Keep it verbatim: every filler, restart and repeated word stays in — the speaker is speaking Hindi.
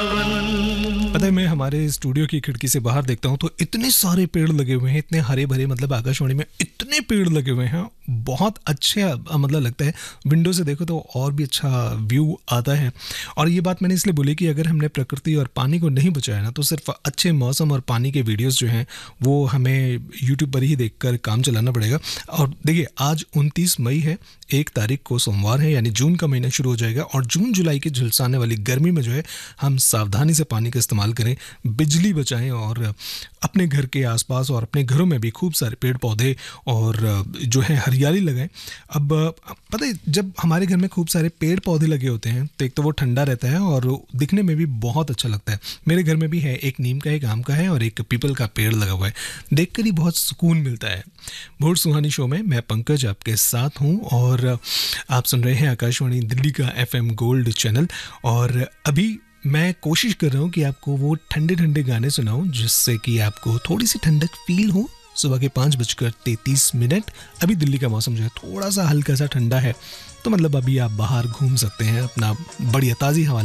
पता है, मैं हमारे स्टूडियो की खिड़की से बाहर देखता हूँ तो इतने सारे पेड़ लगे हुए हैं, इतने हरे भरे, मतलब आकाशवाणी में इतने पेड़ लगे हुए हैं, बहुत अच्छे अ, मतलब लगता है। विंडो से देखो तो और भी अच्छा व्यू आता है। और ये बात मैंने इसलिए बोली कि अगर हमने प्रकृति और पानी को नहीं बचाया ना, तो सिर्फ अच्छे मौसम और पानी के वीडियोस जो हैं वो हमें यूट्यूब पर ही देखकर काम चलाना पड़ेगा। और देखिए, आज उनतीस मई है, एक तारीख को सोमवार है, यानी जून का महीना शुरू हो जाएगा। और जून जुलाई की झुलसाने वाली गर्मी में जो है, हम सावधानी से पानी का इस्तेमाल करें, बिजली बचाएं और अपने घर के आसपास और अपने घरों में भी खूब सारे पेड़ पौधे और जो है हरियाली लगाएं। अब पता है, जब हमारे घर में खूब सारे पेड़ पौधे लगे होते हैं तो एक तो वो ठंडा रहता है और दिखने में भी बहुत अच्छा लगता है। मेरे घर में भी है, एक नीम का, एक आम का है और एक पीपल का पेड़ लगा हुआ है। देखकर ही बहुत सुकून मिलता है। भोर सुहानी शो में मैं पंकज आपके साथ हूँ और आप सुन रहे हैं आकाशवाणी दिल्ली का एफएम गोल्ड चैनल। और अभी मैं कोशिश कर रहा हूँ कि आपको वो ठंडे ठंडे गाने सुनाऊं जिससे कि आपको थोड़ी सी ठंडक फील हो। सुबह के पाँच बजकर तैंतीस मिनट। अभी दिल्ली का मौसम जो है थोड़ा सा हल्का सा ठंडा है, तो मतलब अभी आप बाहर घूम सकते हैं, अपना बढ़िया ताज़ी हवा